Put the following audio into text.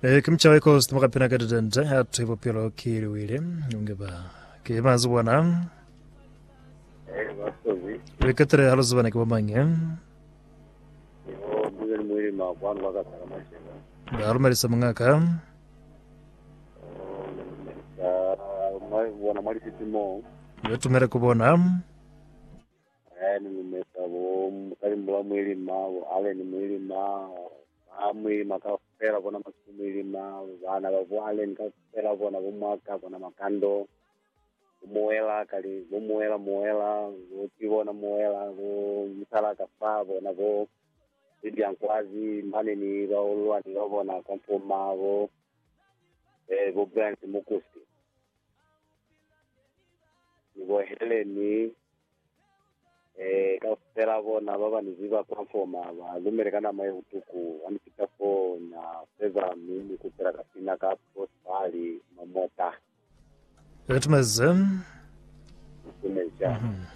Kimchawe Coast makapina kadadanda hatu hipo pilo kiri wile ungeba kimazu wana basozi wikatare haluzu wana kiba mange yo bugel muri ma kwan waka takamashega halumarisa mungaka mai wana mari sitimo wetumere kubona ni mmesa bo kali mbwa mwili ma ale ni mwili ma amwi makafera bona masumili ma bana babo ale nikafera bona bomaka bona makando moela kali moela ukibona moela go misala kafa bona go idiankwazi mane ni baulwa ni bona kompoma go go brand mukusti ni go heleni kafera bona baba niziba kompoma ba lumerekana mai utuku anipita fo na feza mimi kupera kapina ka postali mamota wetumeze kumeja